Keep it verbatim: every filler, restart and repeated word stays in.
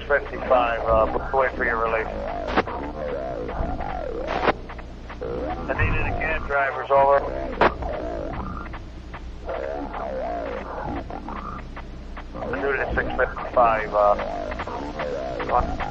fifty-five, uh, book away for your release. I need it again, drivers, over. I do it at six fifty-five, uh, one.